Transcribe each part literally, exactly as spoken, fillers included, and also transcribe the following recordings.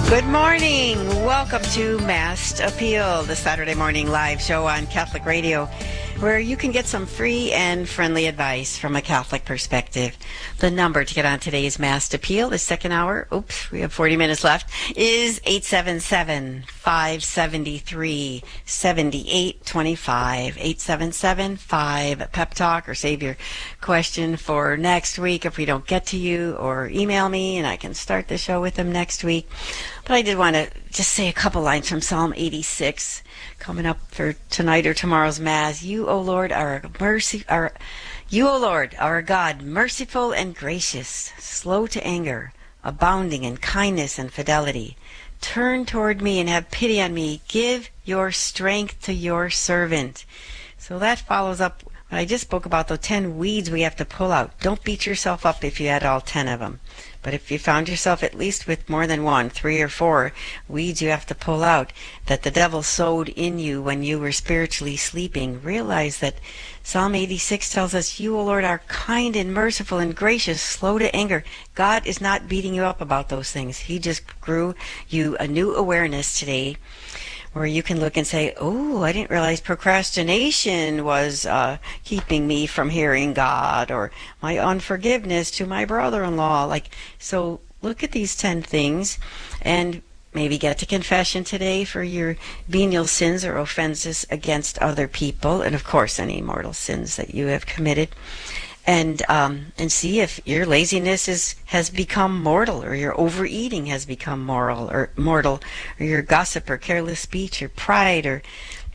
Good morning. Welcome to Mass Appeal, the Saturday morning live show on Catholic Radio, where you can get some free and friendly advice from a Catholic perspective. The number to get on today's Mass Appeal, the second hour, oops, we have forty minutes left, is eight seven seven, five seven three, seven eight two five. eight seven seven, five, Pep Talk, or save your question for next week if we don't get to you, or email me and I can start the show with them next week. But I did want to just say a couple lines from Psalm eighty-six coming up for tonight or tomorrow's Mass. You, O Lord, are mercy, are you, O Lord, our God, merciful and gracious, slow to anger, abounding in kindness and fidelity. Turn toward me and have pity on me. Give your strength to your servant. So that follows up what I just spoke about, the ten weeds we have to pull out. Don't beat yourself up if you had all ten of them. But if you found yourself at least with more than one, three or four weeds you have to pull out that the devil sowed in you when you were spiritually sleeping, realize that Psalm eighty-six tells us, you, O Lord, are kind and merciful and gracious, slow to anger. God is not beating you up about those things. He just grew you a new awareness today where you can look and say, oh, I didn't realize procrastination was uh, keeping me from hearing God, or my unforgiveness to my brother-in-law. Like, so look at these ten things and maybe get to confession today for your venial sins or offenses against other people, and of course any mortal sins that you have committed. And um, and see if your laziness is has become mortal, or your overeating has become moral or mortal, or your gossip or careless speech or pride or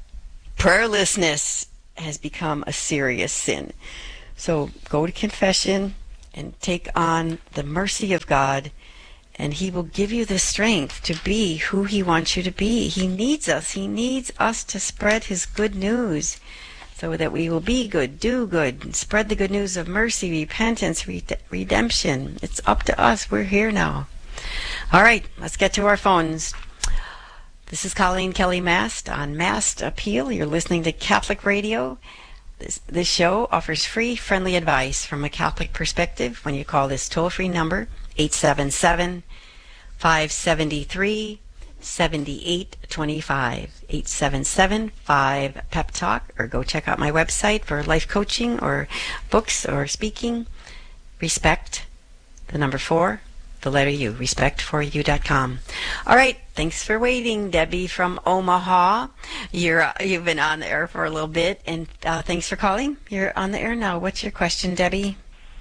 prayerlessness has become a serious sin. So go to confession and take on the mercy of God, and He will give you the strength to be who He wants you to be. He needs us. He needs us to spread His good news, so that we will be good, do good, and spread the good news of mercy, repentance, red- redemption. It's up to us. We're here now. All right, let's get to our phones. This is Colleen Kelly Mast on Mast Appeal. You're listening to Catholic Radio. This, this show offers free, friendly advice from a Catholic perspective when you call this toll-free number, eight seven seven, five seven three, seven eight two five. eight seven seven, five, Pep Talk, or go check out my website for life coaching or books or speaking. Respect, the number four, the letter U, respect for you dot com. All right, thanks for waiting, Debbie from Omaha. You're uh, you've been on the air for a little bit, and uh, thanks for calling. You're on the air now. What's your question, Debbie?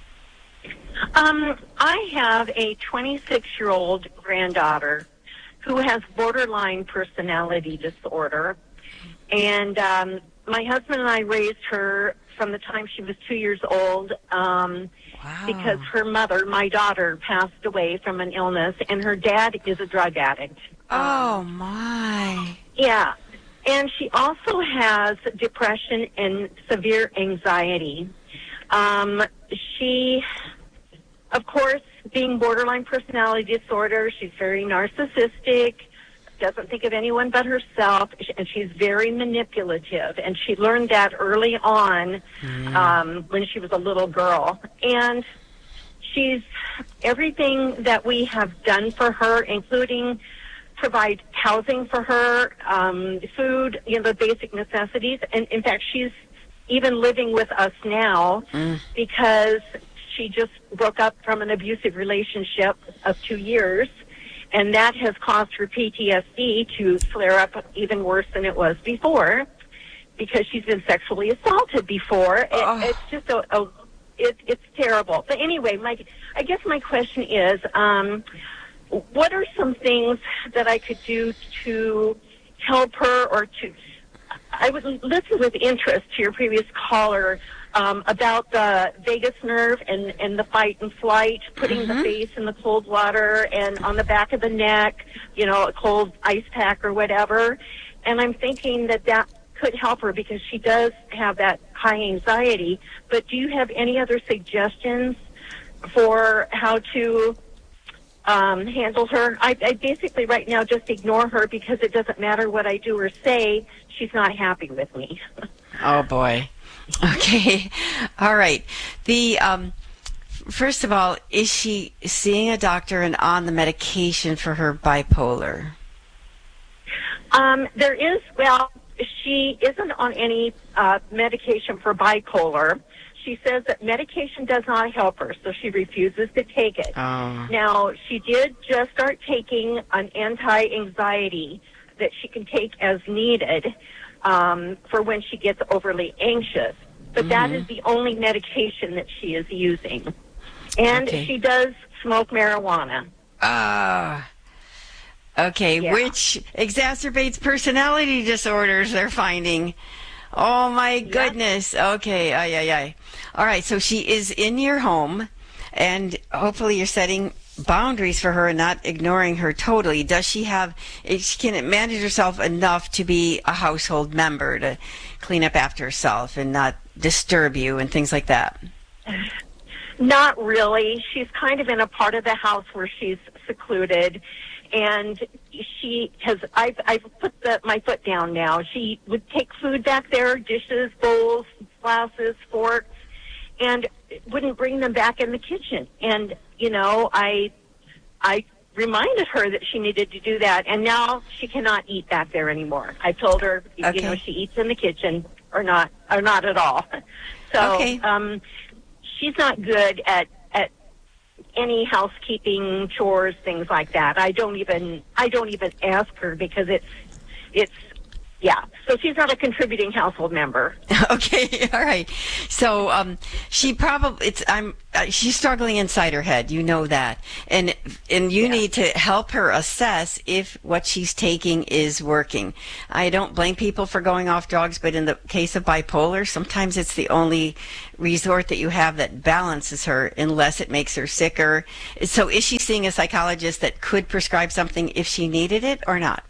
Um, I have a twenty-six-year-old granddaughter who has borderline personality disorder. And um, my husband and I raised her from the time she was two years old um, Wow. because her mother, my daughter, passed away from an illness, and her dad is a drug addict. Oh, Um, my. yeah. And she also has depression and severe anxiety. Um, she, of course, being borderline personality disorder, she's very narcissistic, doesn't think of anyone but herself, and she's very manipulative. And she learned that early on Mm. um, when she was a little girl. And she's everything that we have done for her, including provide housing for her, um, food, you know, the basic necessities. And in fact, she's even living with us now Mm. because she just broke up from an abusive relationship of two years, and that has caused her P T S D to flare up even worse than it was before, because she's been sexually assaulted before. It, Oh. It's just a, a it, it's terrible. But anyway, my I guess my question is, um, what are some things that I could do to help her, or to? I would listen with interest to your previous caller um, about the vagus nerve and, and the fight and flight, putting Mm-hmm. the face in the cold water and on the back of the neck, you know, a cold ice pack or whatever. And I'm thinking that that could help her because she does have that high anxiety. But do you have any other suggestions for how to um, handle her? I, I basically right now just ignore her because it doesn't matter what I do or say. She's not happy with me. Oh, boy. Okay. All right. The um, first of all, is she seeing a doctor and on the medication for her bipolar? Um, there is, well, she isn't on any uh, medication for bipolar. She says that medication does not help her, so she refuses to take it. Oh. Now, she did just start taking an anti-anxiety that she can take as needed um, for when she gets overly anxious. But mm-hmm. that is the only medication that she is using. And okay. she does smoke marijuana. Ah. Uh, okay, yeah. Which exacerbates personality disorders, they're finding. Oh, my goodness. Yep. Okay, ay, ay, ay. All right, so she is in your home, and hopefully you're setting boundaries for her and not ignoring her totally. Does she have, she can manage herself enough to be a household member, to clean up after herself and not disturb you and things like that? Not really. She's kind of in a part of the house where she's secluded, and she has, I've, I've put the, my foot down now. She would take food back there, dishes, bowls, glasses, forks, and wouldn't bring them back in the kitchen. And, you know, I, I reminded her that she needed to do that, and now she cannot eat back there anymore. I told her, okay. you know, she eats in the kitchen or not, or not at all. So, okay. um, she's not good at, at any housekeeping, chores, things like that. I don't even, I don't even ask her because it's, it's, yeah. So she's not a contributing household member. Okay, all right. So um, she probably it's I'm uh, she's struggling inside her head. You know that, and and you yeah. need to help her assess if what she's taking is working. I don't blame people for going off drugs, but in the case of bipolar, sometimes it's the only resort that you have that balances her, unless it makes her sicker. So is she seeing a psychologist that could prescribe something if she needed it or not?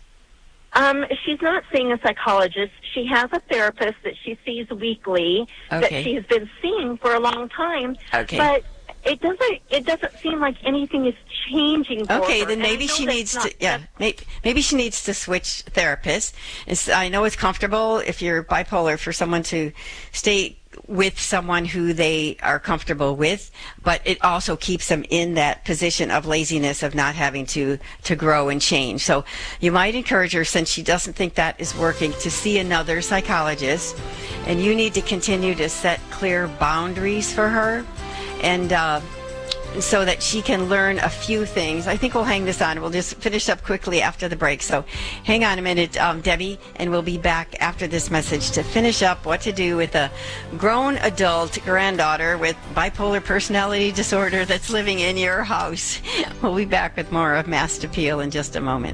Um, she's not seeing a psychologist. She has a therapist that she sees weekly okay. that she's been seeing for a long time. Okay. But it doesn't. It doesn't seem like anything is changing for okay, her. then maybe she needs to. Yeah, maybe, maybe she needs to switch therapists. It's, I know it's comfortable if you're bipolar for someone to stay with someone who they are comfortable with, but it also keeps them in that position of laziness of not having to to grow and change. So you might encourage her, since she doesn't think that is working, to see another psychologist, and you need to continue to set clear boundaries for her, and uh, so that she can learn a few things. I think we'll hang this on. We'll just finish up quickly after the break. So hang on a minute, um, Debbie, and we'll be back after this message to finish up what to do with a grown adult granddaughter with bipolar personality disorder that's living in your house. We'll be back with more of Masked Appeal in just a moment.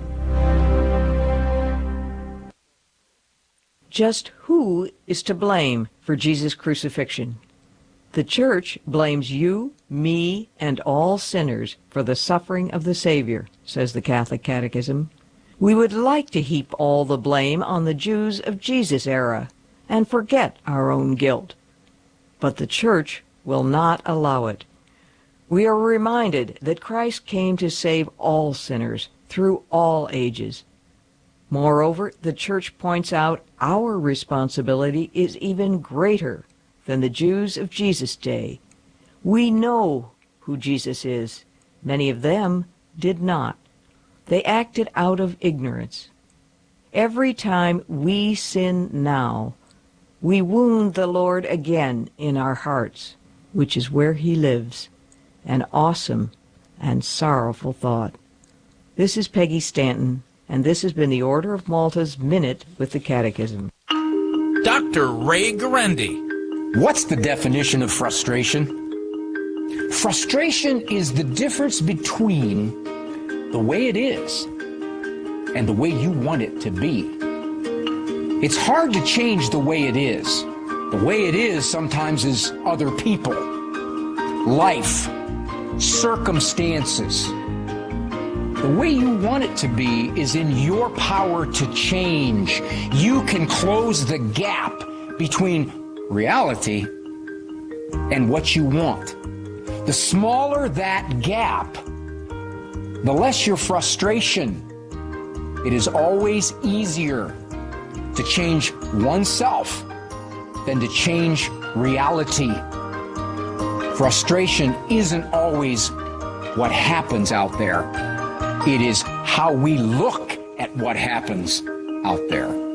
Just who is to blame for Jesus' crucifixion? The church blames you, me, and all sinners for the suffering of the Savior, says the Catholic Catechism. We would like to heap all the blame on the Jews of Jesus' era and forget our own guilt. But the church will not allow it. We are reminded that Christ came to save all sinners through all ages. Moreover, the church points out our responsibility is even greater than the Jews of Jesus' day. We know who Jesus is. Many of them did not. They acted out of ignorance. Every time we sin now, we wound the Lord again in our hearts, which is where he lives. An awesome and sorrowful thought. This is Peggy Stanton, and this has been the Order of Malta's Minute with the Catechism. Doctor Ray Guarendi. What's the definition of frustration? Frustration is the difference between the way it is and the way you want it to be. It's hard to change the way it is. The way it is sometimes is other people, life, circumstances. The way you want it to be is in your power to change. You can close the gap between reality and what you want. The smaller that gap, the less your frustration. It is always easier to change oneself than to change reality. Frustration isn't always what happens out there. It is how we look at what happens out there.